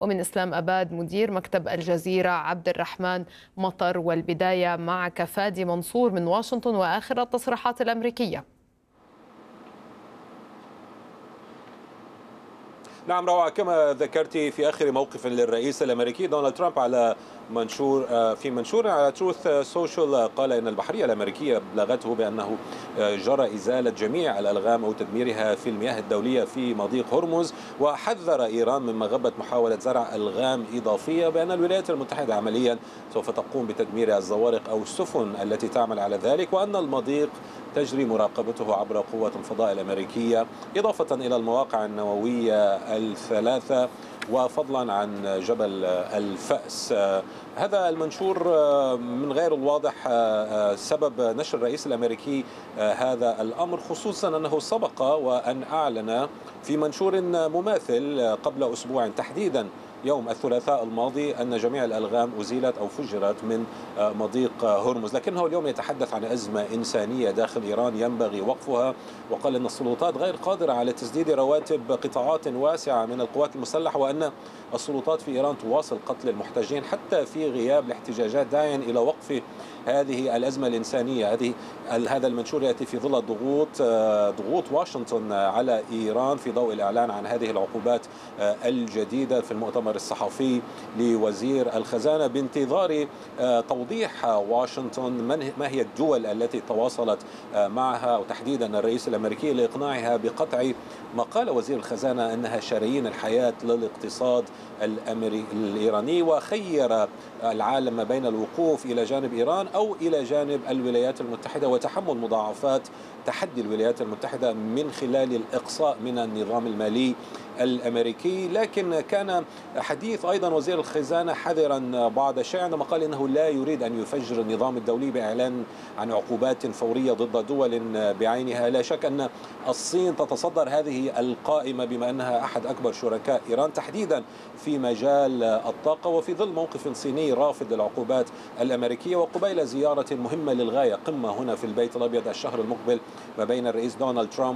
ومن إسلام أباد مدير مكتب الجزيرة عبد الرحمن مطر. والبداية معك فادي منصور من واشنطن وآخر التصريحات الأمريكية. نعم روعة، كما ذكرت في آخر موقف للرئيس الأمريكي دونالد ترامب على منشور على تروث سوشيال، قال إن البحرية الأمريكية بلغته بأنه جرى إزالة جميع الألغام أو تدميرها في المياه الدولية في مضيق هرمز، وحذر إيران من مغبة محاولة زرع ألغام إضافية، بأن الولايات المتحدة عمليا سوف تقوم بتدمير الزوارق أو السفن التي تعمل على ذلك، وأن المضيق تجري مراقبته عبر قوات الفضاء الأمريكية، إضافة إلى المواقع النووية الثلاثة وفضلا عن جبل الفأس. هذا المنشور من غير الواضح سبب نشر الرئيس الأمريكي هذا الأمر، خصوصا أنه سبق وأن أعلن في منشور مماثل قبل أسبوع تحديدا يوم الثلاثاء الماضي أن جميع الألغام أزيلت أو فجرت من مضيق هرمز، لكنه اليوم يتحدث عن أزمة إنسانية داخل إيران ينبغي وقفها، وقال أن السلطات غير قادرة على تسديد رواتب قطاعات واسعة من القوات المسلحة، وأن السلطات في إيران تواصل قتل المحتجين حتى في غياب الاحتجاجات، داعيا إلى وقف هذه الأزمة الإنسانية. هذا المنشور يأتي في ظل ضغوط واشنطن على إيران في ضوء الإعلان عن هذه العقوبات الجديدة في المؤتمر الصحفي لوزير الخزانة، بانتظار توضيح واشنطن ما هي الدول التي تواصلت معها، وتحديدا الرئيس الأمريكي، لإقناعها بقطع ما قال وزير الخزانة أنها شرايين الحياة للاقتصاد الإيراني، وخير العالم ما بين الوقوف إلى جانب إيران أو إلى جانب الولايات المتحدة وتحمل مضاعفات تحدي الولايات المتحدة من خلال الإقصاء من النظام المالي الأمريكي. لكن كان حديث أيضا وزير الخزانة حذرا بعض الشيء عندما قال إنه لا يريد أن يفجر النظام الدولي بإعلان عن عقوبات فورية ضد دول بعينها. لا شك أن الصين تتصدر هذه القائمة بما أنها أحد أكبر شركاء إيران تحديدا في مجال الطاقة، وفي ظل موقف صيني رافض للعقوبات الأمريكية، وقبيل زيارة مهمة للغاية قمة هنا في البيت الأبيض الشهر المقبل ما بين الرئيس دونالد ترامب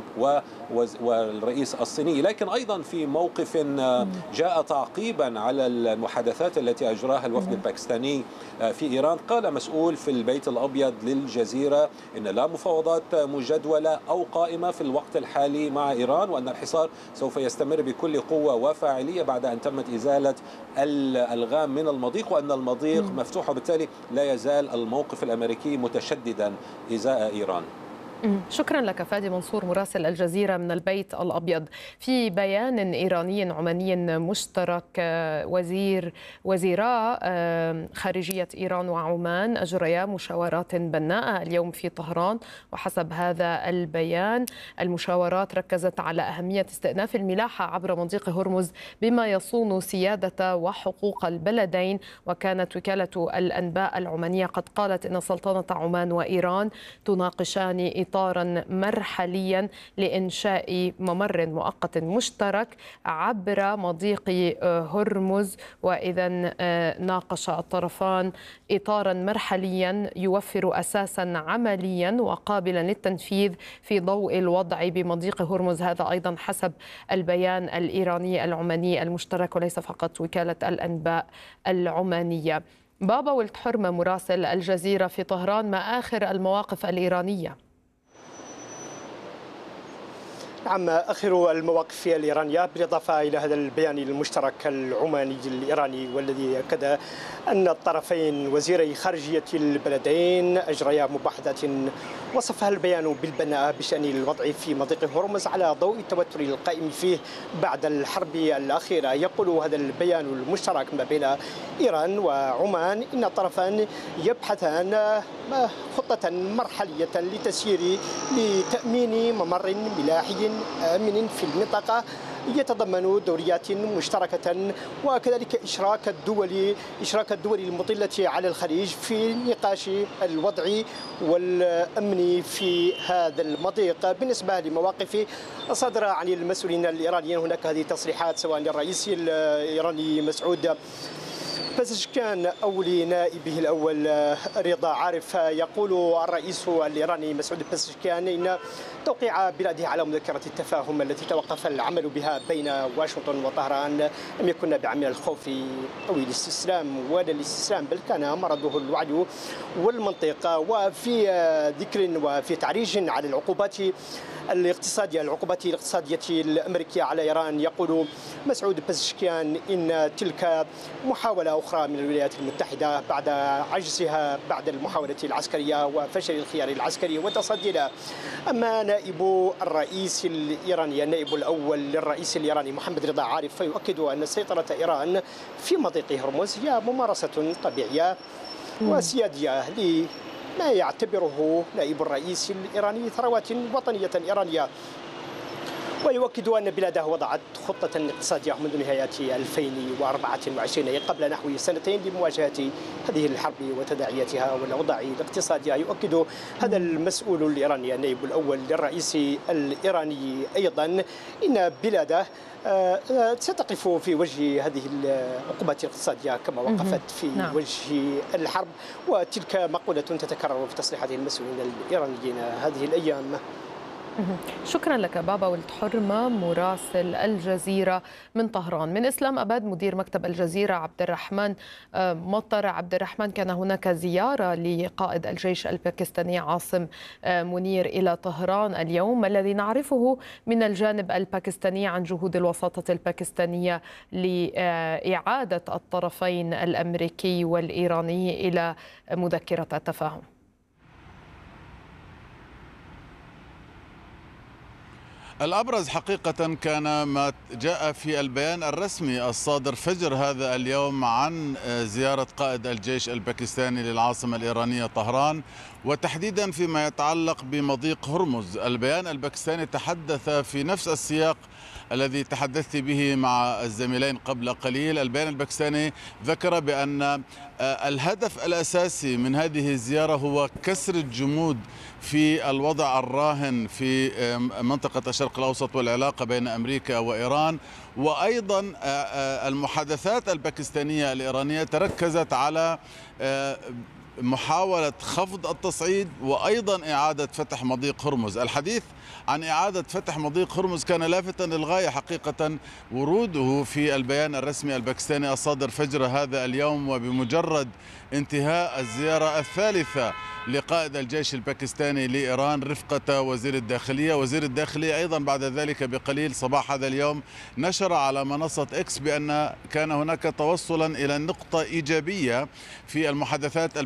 والرئيس الصيني. لكن أيضا في موقف جاء تعقيبا على المحادثات التي أجراها الوفد الباكستاني في إيران، قال مسؤول في البيت الأبيض للجزيرة إن لا مفاوضات مجدولة أو قائمة في الوقت الحالي مع إيران، وأن الحصار سوف يستمر بكل قوة وفاعلية بعد أن تمت إزالة الألغام من المضيق، وأن المضيق مفتوح، وبالتالي لا يزال الموقف الأمريكي متشددا إزاء إيران. شكرا لك فادي منصور مراسل الجزيرة من البيت الأبيض. في بيان إيراني عماني مشترك، وزيرا خارجية إيران وعمان أجريا مشاورات بناءة اليوم في طهران، وحسب هذا البيان المشاورات ركزت على أهمية استئناف الملاحة عبر مضيق هرمز بما يصون سيادة وحقوق البلدين. وكانت وكالة الأنباء العمانية قد قالت إن سلطنة عمان وإيران تناقشان إطارا مرحليا لإنشاء ممر مؤقت مشترك عبر مضيق هرمز. وإذا ناقش الطرفان إطارا مرحليا يوفر أساسا عمليا وقابلا للتنفيذ في ضوء الوضع بمضيق هرمز. هذا أيضا حسب البيان الإيراني العماني المشترك وليس فقط وكالة الأنباء العمانية. بابا ولد حرمة مراسل الجزيرة في طهران، ما آخر المواقف الإيرانية؟ نعم، آخر المواقف الإيرانية بالإضافة إلى هذا البيان المشترك العماني الإيراني، والذي أكد أن الطرفين وزيري خارجية البلدين أجريا مباحثات وصفها البيان بالبناءة بشأن الوضع في مضيق هرمز على ضوء التوتر القائم فيه بعد الحرب الأخيرة. يقول هذا البيان المشترك ما بين إيران وعمان إن الطرفان يبحثان خطة مرحلية لتأمين ممر ملاحي آمن في المنطقة يتضمن دوريات مشتركة، وكذلك إشراك الدول المطلة على الخليج في نقاش الوضع والأمن في هذا المضيق. بالنسبة لمواقف صادرة عن المسؤولين الإيرانيين، هناك هذه التصريحات سواء للرئيس الإيراني مسعود بازشكيان أو لنائبه الأول رضا عارف. يقول الرئيس الإيراني مسعود بازشكيان إن توقيع بلاده على مذكرة التفاهم التي توقف العمل بها بين واشنطن وطهران لم يكن بعمل الخوف أو الاستسلام ولا الاستسلام، بل كان مرضه الوعي والمنطق. وفي ذكر وفي تعريج على العقوبات الاقتصادية الأمريكية على إيران، يقول مسعود بازشكيان إن تلك محاولة أخرى من الولايات المتحدة بعد عجزها بعد المحاولة العسكرية وفشل الخيار العسكري وتصدي له. أما نائب الرئيس الإيراني النائب الأول للرئيس الإيراني محمد رضا عارف فيؤكد أن سيطرة إيران في مضيق هرمز هي ممارسة طبيعية وسيادية ما يعتبره نائب الرئيس الإيراني ثروات وطنية إيرانية. ويؤكد أن بلاده وضعت خطة اقتصادية منذ نهاية 2024 قبل نحو سنتين لمواجهة هذه الحرب وتداعياتها والأوضاع الاقتصادية. يؤكد هذا المسؤول الإيراني النائب الأول للرئيس الإيراني أيضا إن بلاده ستقف في وجه هذه العقوبات الاقتصادية كما وقفت في وجه الحرب، وتلك مقولة تتكرر في تصريحات المسؤولين الإيرانيين هذه الأيام. شكرا لك بابا ولد حرمة مراسل الجزيرة من طهران. من إسلام أباد مدير مكتب الجزيرة عبد الرحمن مطر. عبد الرحمن، كان هناك زيارة لقائد الجيش الباكستاني عاصم منير إلى طهران اليوم. ما الذي نعرفه من الجانب الباكستاني عن جهود الوساطة الباكستانية لإعادة الطرفين الأمريكي والإيراني إلى مذكرة التفاهم؟ الأبرز حقيقة كان ما جاء في البيان الرسمي الصادر فجر هذا اليوم عن زيارة قائد الجيش الباكستاني للعاصمة الإيرانية طهران، وتحديدا فيما يتعلق بمضيق هرمز. البيان الباكستاني تحدث في نفس السياق الذي تحدثت به مع الزميلين قبل قليل. البيان الباكستاني ذكر بأن الهدف الأساسي من هذه الزيارة هو كسر الجمود في الوضع الراهن في منطقة الشرق الأوسط والعلاقة بين أمريكا وإيران. وأيضا المحادثات الباكستانية الإيرانية تركزت على محاولة خفض التصعيد وأيضا إعادة فتح مضيق هرمز. الحديث عن إعادة فتح مضيق هرمز كان لافتا للغاية حقيقة، وروده في البيان الرسمي الباكستاني الصادر فجر هذا اليوم، وبمجرد انتهاء الزيارة الثالثة لقائد الجيش الباكستاني لإيران رفقة وزير الداخلية. وزير الداخلية أيضا بعد ذلك بقليل صباح هذا اليوم نشر على منصة إكس بأن كان هناك توصلا إلى نقطة إيجابية في المحادثات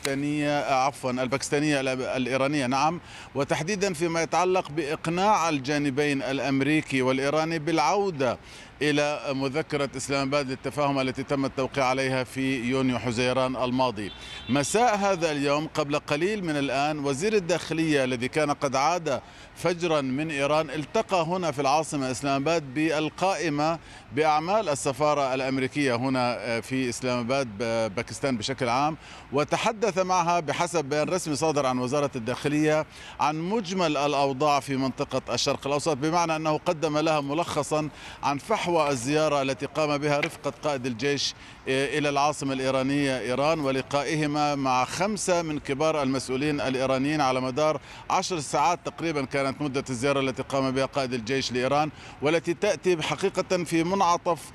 الباكستانية الإيرانية، نعم، وتحديدا فيما يتعلق بإقناع الجانبين الأمريكي والإيراني بالعودة إلى مذكرة إسلام آباد للتفاهم التي تم التوقيع عليها في يونيو حزيران الماضي. مساء هذا اليوم قبل قليل من الآن وزير الداخلية الذي كان قد عاد فجرا من إيران التقى هنا في العاصمة إسلام آباد بالقائمة بأعمال السفارة الأمريكية هنا في إسلام آباد باكستان بشكل عام، وتحدث معها بحسب بيان رسمي صادر عن وزارة الداخلية عن مجمل الأوضاع في منطقة الشرق الأوسط، بمعنى أنه قدم لها ملخصا عن فحوى الزيارة التي قام بها رفقة قائد الجيش إلى العاصمة الإيرانية إيران، ولقائهما مع 5 من كبار المسؤولين الإيرانيين على مدار 10 ساعات تقريبا كانت مدة الزيارة التي قام بها قائد الجيش لإيران، والتي تأتي حقيقة في منعطف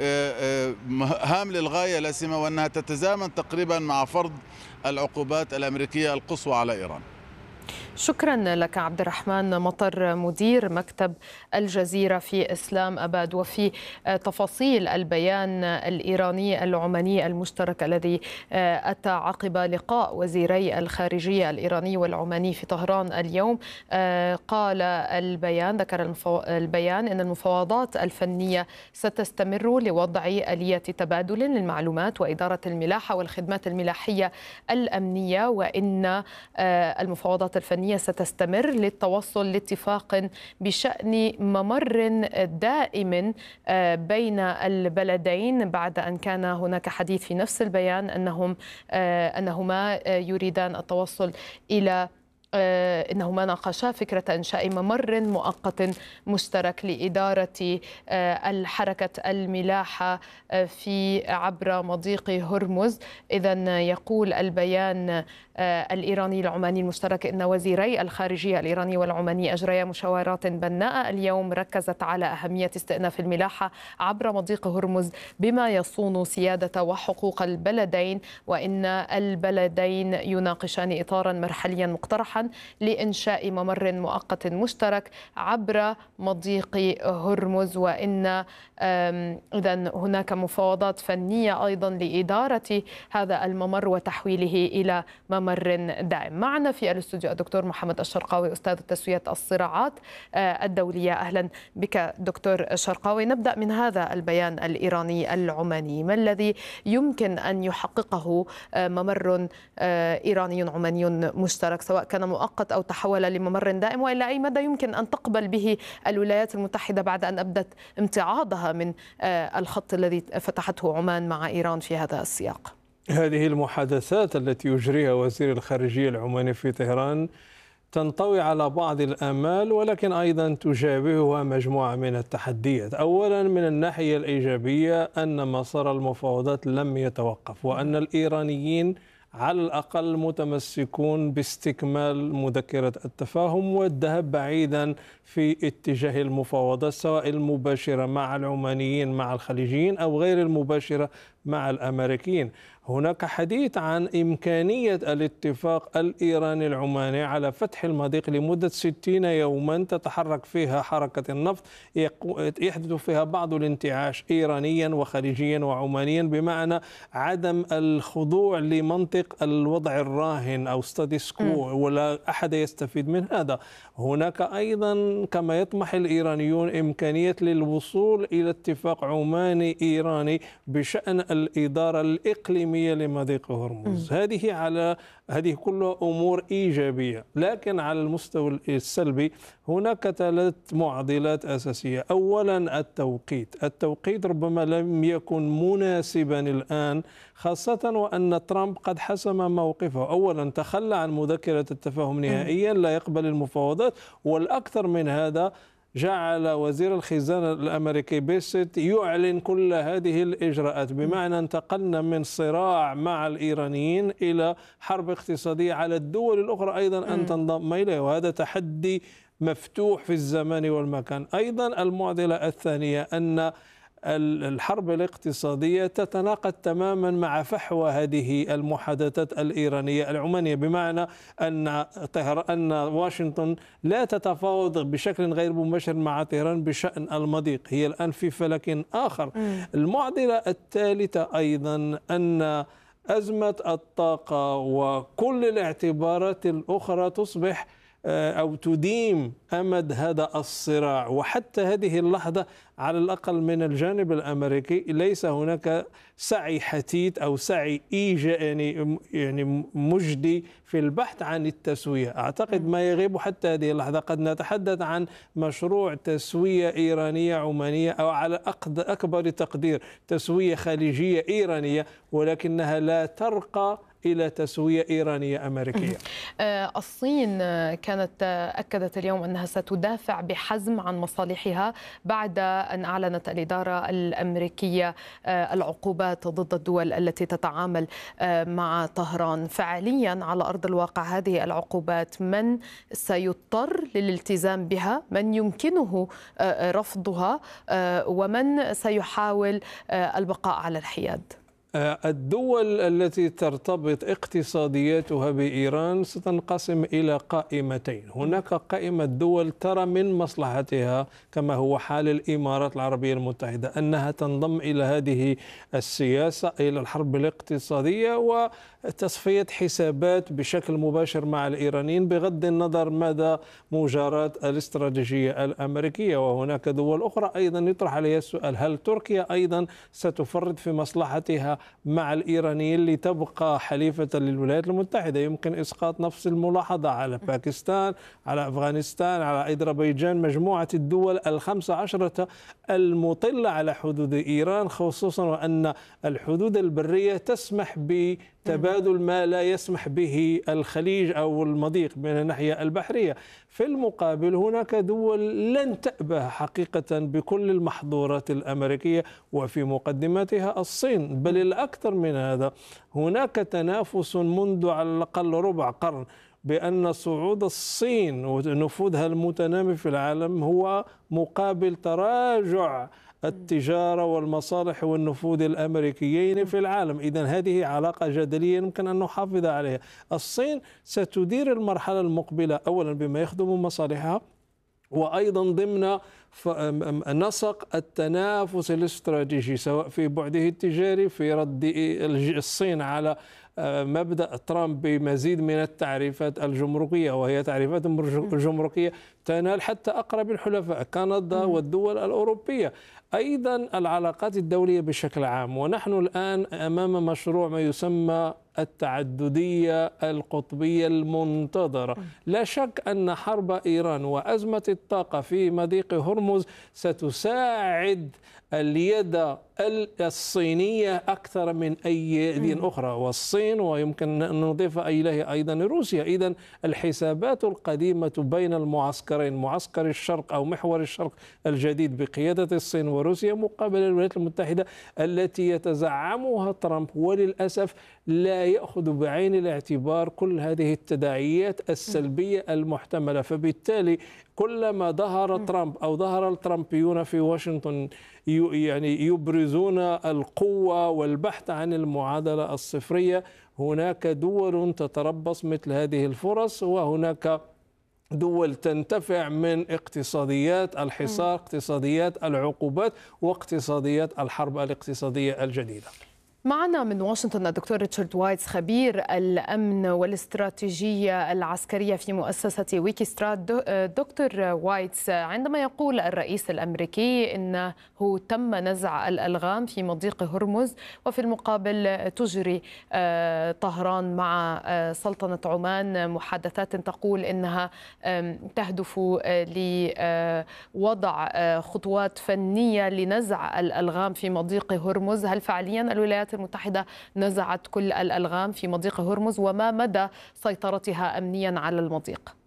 هام للغاية، لا سيما وأنها تتزامن تقريبا مع فرض العقوبات الأمريكية القصوى على إيران. شكرا لك عبد الرحمن مطر مدير مكتب الجزيرة في إسلام أباد. وفي تفاصيل البيان الإيراني العماني المشترك الذي أتى عقب لقاء وزيري الخارجية الإيراني والعماني في طهران اليوم، قال البيان ذكر البيان أن المفاوضات الفنية ستستمر لوضع آلية تبادل للمعلومات وإدارة الملاحة والخدمات الملاحية الأمنية، وإن المفاوضات الفنية ستستمر للتوصل لاتفاق بشأن ممر دائم بين البلدين، بعد أن كان هناك حديث في نفس البيان أنهما يريدان التوصل إلى إنهما ناقشا فكرة إنشاء ممر مؤقت مشترك لإدارة الحركة الملاحة في عبر مضيق هرمز. إذن يقول البيان الإيراني العماني المشترك إن وزيري الخارجية الإيراني والعماني أجريا مشاورات بناءة اليوم ركزت على أهمية استئناف الملاحة عبر مضيق هرمز بما يصون سيادة وحقوق البلدين، وإن البلدين يناقشان إطارا مرحليا مقترحا لإنشاء ممر مؤقت مشترك عبر مضيق هرمز، وإن إذن هناك مفاوضات فنية أيضا لإدارة هذا الممر وتحويله إلى ممر دائم. معنا في الاستوديو الدكتور محمد الشرقاوي أستاذ تسوية الصراعات الدولية. أهلا بك دكتور شرقاوي. نبدأ من هذا البيان الإيراني العماني، ما الذي يمكن أن يحققه ممر إيراني عماني مشترك سواء كان مؤقت أو تحول لممر دائم، وإلى أي مدى يمكن أن تقبل به الولايات المتحدة بعد أن أبدت امتعاضها من الخط الذي فتحته عمان مع إيران في هذا السياق؟ هذه المحادثات التي يجريها وزير الخارجية العماني في طهران تنطوي على بعض الآمال، ولكن أيضا تجابهها مجموعة من التحديات. أولا من الناحية الإيجابية أن مسار المفاوضات لم يتوقف، وأن الإيرانيين على الأقل متمسكون باستكمال مذكرة التفاهم والذهاب بعيدا في اتجاه المفاوضات، سواء المباشرة مع العمانيين مع الخليجيين أو غير المباشرة مع الأمريكيين. هناك حديث عن إمكانية الاتفاق الإيراني العماني على فتح المضيق لمدة 60 يوما تتحرك فيها حركة النفط، يحدث فيها بعض الانتعاش إيرانيا وخليجيا وعمانيا، بمعنى عدم الخضوع لمنطق الوضع الراهن أو ستاتيس كوو، ولا أحد يستفيد من هذا. هناك أيضا كما يطمح الإيرانيون إمكانية للوصول إلى اتفاق عماني إيراني بشأن الإدارة الإقليمية لمضيق هرمز. هذه كلها أمور إيجابية، لكن على المستوى السلبي هناك 3 معضلات أساسية. أولا التوقيت ربما لم يكن مناسبا الآن، خاصة وأن ترامب قد حسم موقفه. أولا تخلى عن مذكرة التفاهم نهائيا، لا يقبل المفاوضات، والأكثر من هذا جعل وزير الخزانة الأمريكي بيست يعلن كل هذه الإجراءات، بمعنى انتقلنا من صراع مع الإيرانيين إلى حرب اقتصادية على الدول الأخرى أيضا أن تنضم إليه، وهذا تحدي مفتوح في الزمان والمكان. أيضا المعضلة الثانية أن الحرب الاقتصادية تتناقض تماما مع فحوى هذه المحادثات الإيرانية العمانية، بمعنى أن واشنطن لا تتفاوض بشكل غير مباشر مع طهران بشأن المضيق، هي الآن في فلك آخر. المعضلة الثالثة أيضا أن أزمة الطاقة وكل الاعتبارات الأخرى تصبح أو تديم أمد هذا الصراع. وحتى هذه اللحظة على الأقل من الجانب الأمريكي ليس هناك سعي حثيث أو سعي يعني مجدي في البحث عن التسوية. أعتقد ما يغيب حتى هذه اللحظة قد نتحدث عن مشروع تسوية إيرانية عمانية، أو على أكبر تقدير تسوية خليجية إيرانية، ولكنها لا ترقى إلى تسوية إيرانية أمريكية. الصين كانت أكدت اليوم أنها ستدافع بحزم عن مصالحها بعد أن أعلنت الإدارة الأمريكية العقوبات ضد الدول التي تتعامل مع طهران. فعليا على أرض الواقع هذه العقوبات من سيضطر للالتزام بها، من يمكنه رفضها، ومن سيحاول البقاء على الحياد؟ الدول التي ترتبط اقتصادياتها بإيران ستنقسم إلى قائمتين. هناك قائمة دول ترى من مصلحتها كما هو حال الإمارات العربية المتحدة أنها تنضم إلى هذه السياسة، إلى الحرب الاقتصادية وتصفية حسابات بشكل مباشر مع الإيرانيين بغض النظر مدى مجاراة الاستراتيجية الأمريكية. وهناك دول أخرى أيضا يطرح عليها السؤال، هل تركيا أيضا ستفرط في مصلحتها مصالحها مع الإيرانيين لتبقى حليفة للولايات المتحدة. يمكن إسقاط نفس الملاحظة على باكستان، على أفغانستان، على أذربيجان، مجموعة الدول ال15 المطلة على حدود إيران، خصوصا وأن الحدود البرية تسمح بتبادل ما لا يسمح به الخليج أو المضيق من الناحية البحرية. في المقابل هناك دول لن تأبه حقيقة بكل المحظورات الأمريكية، وفي مقدمتها الصين. بل الأكثر من هذا، هناك تنافس منذ على الأقل ربع قرن بأن صعود الصين ونفوذها المتنامي في العالم هو مقابل تراجع التجارة والمصالح والنفوذ الأمريكيين في العالم. إذن هذه علاقة جدلية يمكن أن نحافظ عليها. الصين ستدير المرحلة المقبلة أولا بما يخدم مصالحها، وأيضا ضمن نسق التنافس الاستراتيجي، سواء في بعده التجاري، في رد الصين على مبدأ ترامب بمزيد من التعريفات الجمركية، وهي تعريفات جمركية تنال حتى أقرب الحلفاء كندا والدول الأوروبية. أيضا العلاقات الدولية بشكل عام، ونحن الآن أمام مشروع ما يسمى التعددية القطبية المنتظرة. لا شك أن حرب إيران وأزمة الطاقة في مضيق هرمز ستساعد اليد الصينية أكثر من أي يد أخرى، والصين ويمكن أن نضيف إليه أيضا روسيا. إذن الحسابات القديمة بين المعسكرين، معسكر الشرق أو محور الشرق الجديد بقيادة الصين وروسيا مقابل الولايات المتحدة التي يتزعمها ترامب، وللأسف لا يأخذ بعين الاعتبار كل هذه التداعيات السلبية المحتملة. فبالتالي كلما ظهر ترامب أو ظهر الترامبيون في واشنطن يعني يبرزون القوة والبحث عن المعادلة الصفرية، هناك دول تتربص مثل هذه الفرص، وهناك دول تنتفع من اقتصاديات الحصار، اقتصاديات العقوبات، واقتصاديات الحرب الاقتصادية الجديدة. معنا من واشنطن الدكتور ريتشارد وايتس، خبير الأمن والاستراتيجية العسكرية في مؤسسة ويكيسترات. دكتور وايتس، عندما يقول الرئيس الأمريكي إنه تم نزع الألغام في مضيق هرمز، وفي المقابل تجري طهران مع سلطنة عمان محادثات تقول إنها تهدف لوضع خطوات فنية لنزع الألغام في مضيق هرمز، هل فعليا الولايات المتحدة نزعت كل الألغام في مضيق هرمز، وما مدى سيطرتها أمنيا على المضيق؟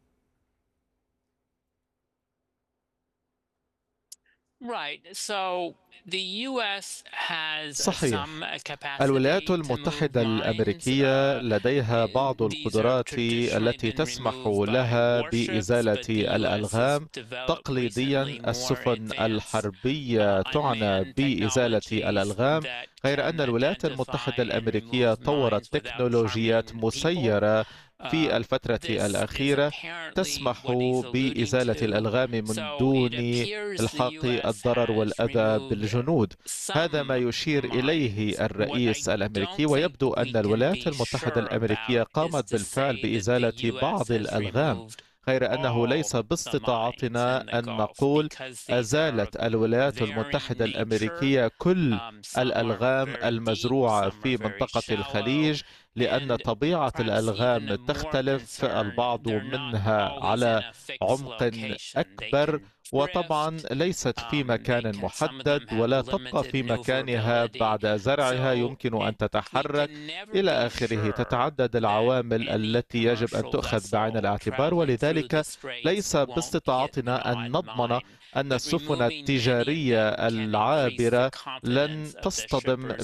صحيح، الولايات المتحدة الأمريكية لديها بعض القدرات التي تسمح لها بإزالة الألغام. تقليديا السفن الحربية تعنى بإزالة الألغام، غير أن الولايات المتحدة الأمريكية طورت تكنولوجيات مسيرة في الفترة الأخيرة تسمح بإزالة الألغام من دون إلحاق الضرر والأذى بالجنود. هذا ما يشير إليه الرئيس الأمريكي، ويبدو أن الولايات المتحدة الأمريكية قامت بالفعل بإزالة بعض الألغام، غير أنه ليس باستطاعتنا أن نقول أزالت الولايات المتحدة الأمريكية كل الألغام المزروعة في منطقة الخليج، لأن طبيعة الألغام تختلف، البعض منها على عمق أكبر، وطبعا ليست في مكان محدد ولا تبقى في مكانها بعد زرعها، يمكن أن تتحرك إلى آخره. تتعدد العوامل التي يجب أن تؤخذ بعين الاعتبار، ولذلك ليس باستطاعتنا أن نضمن أن السفن التجارية العابرة لن تصطدم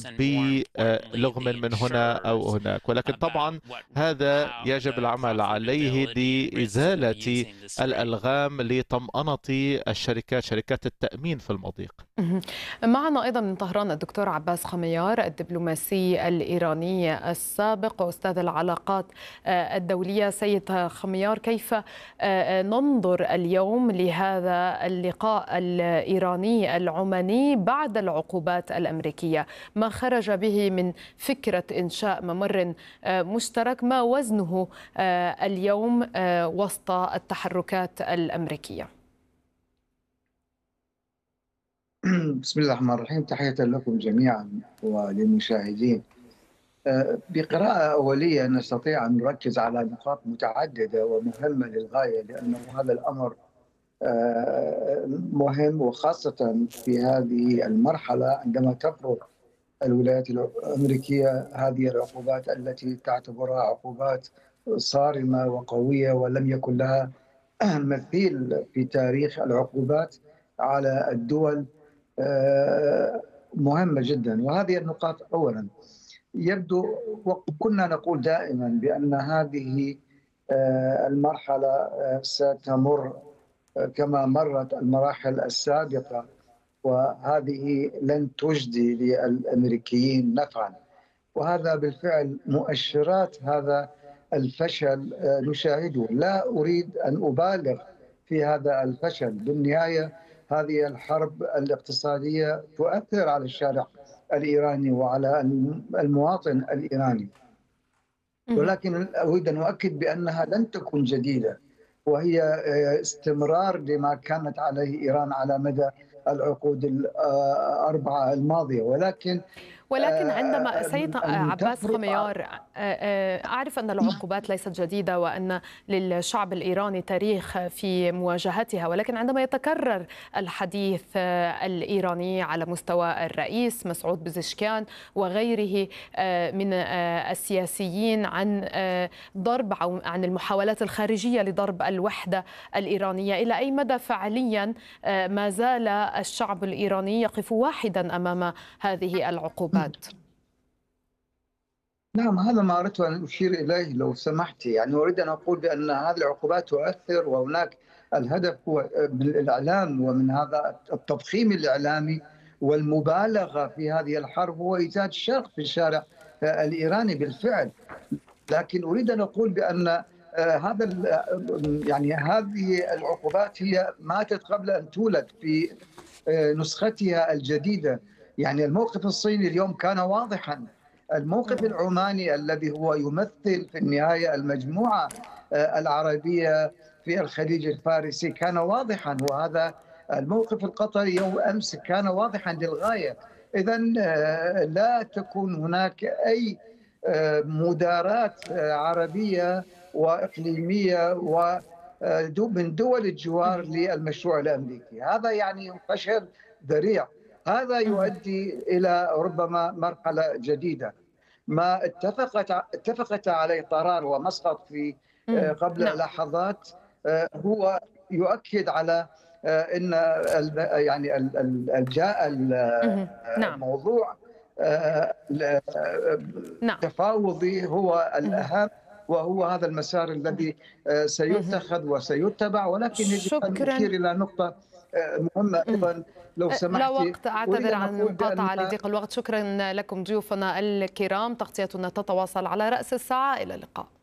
بلغم من هنا أو هناك، ولكن طبعا هذا يجب العمل عليه لإزالة الألغام لطمأنة شركات التأمين في المضيق. معنا أيضا من طهران الدكتور عباس خميار، الدبلوماسي الإيراني السابق وأستاذ العلاقات الدولية. سيد خميار، كيف ننظر اليوم لهذا اللقاء الإيراني العماني بعد العقوبات الأمريكية؟ ما خرج به من فكرة إنشاء ممر مشترك، ما وزنه اليوم وسط التحركات الأمريكية؟ بسم الله الرحمن الرحيم، تحية لكم جميعا وللمشاهدين. بقراءة أولية نستطيع أن نركز على نقاط متعددة ومهمة للغاية، لأنه هذا الأمر مهم، وخاصة في هذه المرحلة عندما تفرض الولايات الأمريكية هذه العقوبات التي تعتبرها عقوبات صارمة وقوية ولم يكن لها مثيل في تاريخ العقوبات على الدول. مهمة جدا، وهذه النقاط أولا يبدو، وكنا نقول دائما بأن هذه المرحلة ستمر كما مرت المراحل السابقة، وهذه لن تجدي للأمريكيين نفعا، وهذا بالفعل مؤشرات هذا الفشل نشاهده. لا أريد أن أبالغ في هذا الفشل، بالنهاية هذه الحرب الاقتصادية تؤثر على الشارع الإيراني وعلى المواطن الإيراني، ولكن أريد أن أؤكد بأنها لن تكون جديدة، وهي استمرار لما كانت عليه إيران على مدى العقود الأربعة الماضية. ولكن عندما سيد عباس خميار، أعرف أن العقوبات ليست جديدة وأن للشعب الإيراني تاريخ في مواجهتها، ولكن عندما يتكرر الحديث الإيراني على مستوى الرئيس مسعود بزشكيان وغيره من السياسيين عن ضرب أو عن المحاولات الخارجية لضرب الوحدة الإيرانية، إلى أي مدى فعليا ما زال الشعب الإيراني يقف واحدا أمام هذه العقوبات؟ نعم، هذا ما أردت أن أشير إليه لو سمحت. يعني أريد أن أقول بأن هذه العقوبات تؤثر، وهناك الهدف هو بالإعلام ومن هذا التضخيم الإعلامي والمبالغة في هذه الحرب هو إيجاد شرق في الشارع الإيراني بالفعل. لكن أريد أن أقول بأن هذه العقوبات هي ماتت قبل أن تولد في نسختها الجديدة. يعني الموقف الصيني اليوم كان واضحا، الموقف العماني الذي هو يمثل في النهاية المجموعة العربية في الخليج الفارسي كان واضحا، وهذا الموقف القطري يوم أمس كان واضحا للغاية. إذن لا تكون هناك أي مداراة عربية وإقليمية ومن دول الجوار للمشروع الأمريكي. هذا يعني فشل ذريع، هذا يؤدي إلى ربما مرحلة جديدة. ما اتفقت عليه طهران ومسقط في قبل لحظات هو يؤكد على أن يعني جاء الموضوع تفاوضي هو الأهم، وهو هذا المسار الذي سيتخذ وسيتبع. ولكن يجب أن نشير إلى نقطة مهمة أيضا لو سمحتي. لا وقت، أعتذر عن المقاطعة لضيق الوقت. شكرا لكم ضيوفنا الكرام، تغطيتنا تتواصل على رأس الساعة. إلى اللقاء.